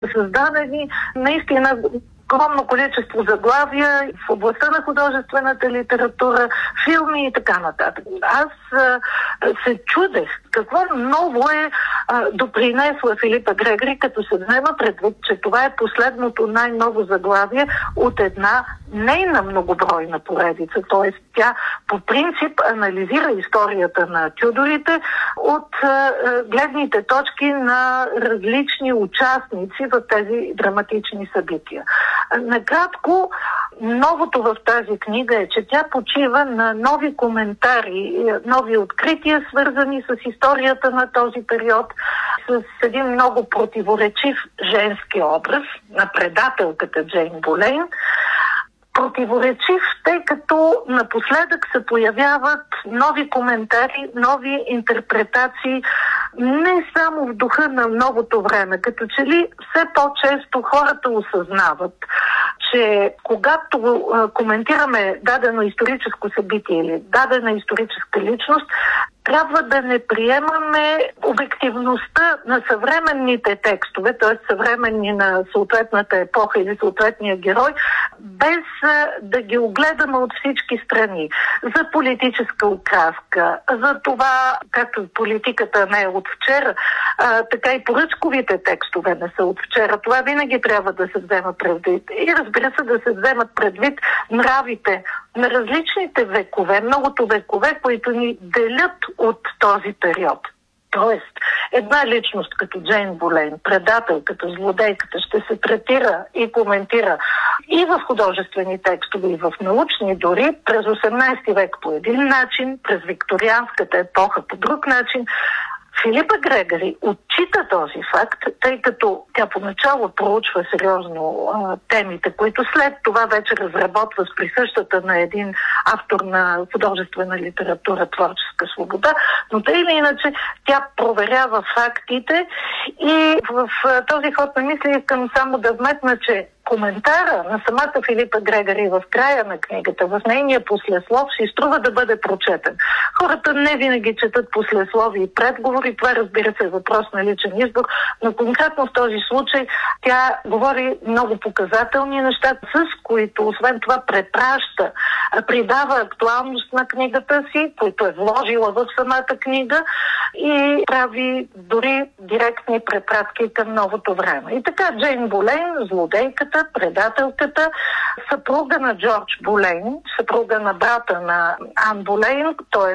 създадени наистина огромно количество заглавия в областта на художествената литература, филми и така нататък. Аз се чудех какво ново е допринесла Филипа Грегори, като се взема предвид, че това е последното най-ново заглавие от една нейна многобройна поредица. Т.е. тя по принцип анализира историята на Тюдорите от гледните точки на различни участници в тези драматични събития. Накратко, новото в тази книга е, че тя почива на нови коментари, нови открития, свързани с историята на този период, с един много противоречив женски образ на предателката Джейн Болейн. Противоречив, тъй като напоследък се появяват нови коментари, нови интерпретации, не само в духа на новото време, като че ли все по-често хората осъзнават, че когато коментираме дадено историческо събитие или дадена историческа личност, трябва да не приемаме обективността на съвременните текстове, т.е. съвременни на съответната епоха или съответния герой, без да ги огледаме от всички страни. За политическа окраска, за това, както политиката не е от вчера, така и поръчковите текстове не са от вчера. Това винаги трябва да се взема предвид. И разбира се, да се вземат предвид нравите на различните векове, многото векове, които ни делят от този период. Тоест, една личност като Джейн Болейн, предателката, злодейката, ще се третира и коментира и в художествени текстове, и в научни дори през 18 век по един начин, през викторианската епоха по друг начин. Филипа Грегори отчита този факт, тъй като тя поначало проучва сериозно темите, които след това вече разработва с присъщата на един автор на художествена литература творческа свобода, но тъй или иначе тя проверява фактите и в този ход на мисли искам само да вметна, че коментара на самата Филипа Грегори в края на книгата, в нейния послеслов, си струва да бъде прочетен. Хората не винаги четат послеслови и предговори, това разбира се е въпрос на личен избор, но конкретно в този случай тя говори много показателни неща, с които освен това препраща, придава актуалност на книгата си, който е вложила в самата книга и прави дори директни препратки към новото време. И така Джейн Болейн, злодейката, предателката, съпруга на Джордж Болейн, съпруга на брата на Ан Болейн, т.е.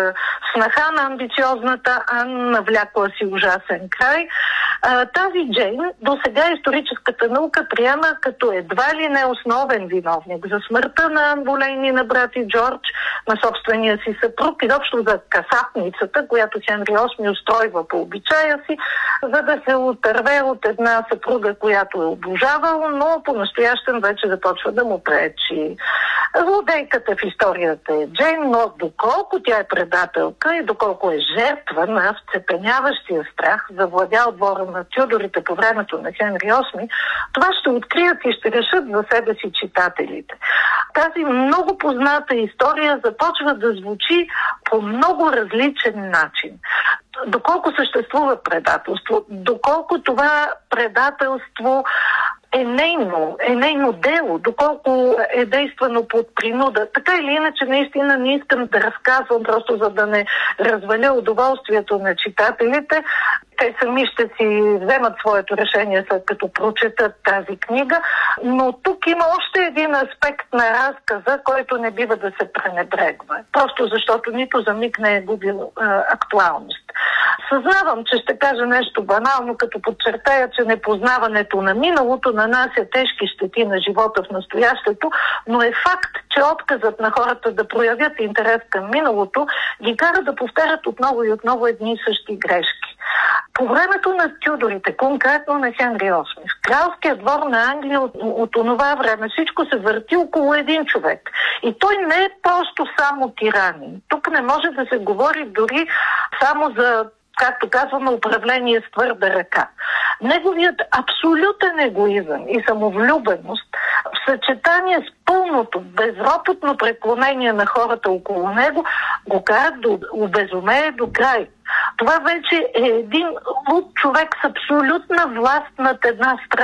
снаха на амбициозната Ан, навлякла си ужасен край. Тази Джейн до сега историческата наука приема като едва ли не основен виновник за смъртта на Ан Болейн и на брати Джордж, на собствения си съпруг, изобщо за касапницата, която Хенри VIII устройва по обичая си, за да се отърве от една съпруга, която е обожавал, но по-настоящен вече започва да му пречи. Злодейката в историята е Джейн, но доколко тя е предателка и доколко е жертва на вцепеняващия страх, завладял двора на Тюдорите по времето на Хенри VIII, това ще открият и ще решат за себе си читателите. Тази много позната история започва да звучи по много различен начин. Доколко съществува предателство, доколко това предателство е нейно дело, доколко е действано под принуда. Така или иначе, наистина не искам да разказвам, просто за да не разваля удоволствието на читателите. Те сами ще си вземат своето решение, след като прочетат тази книга. Но тук има още един аспект на разказа, който не бива да се пренебрегва. Просто защото нито за миг не е губил актуалност. Съзнавам, че ще кажа нещо банално, като подчертая, че непознаването на миналото нанася тежки щети на живота в настоящето, но е факт, че отказът на хората да проявят интерес към миналото ги кара да повтарят отново и отново едни и същи грешки. По времето на Тюдорите, конкретно на Хенри VIII, в кралския двор на Англия от онова време всичко се върти около един човек. И той не е просто само тиранин. Тук не може да се говори дори само за, както казваме, управление с твърда ръка. Неговият абсолютен егоизъм и самовлюбеност съчетание с пълното, безропотно преклонение на хората около него, го карат да обезумее до край. Това вече е един луд човек с абсолютна власт над една страна.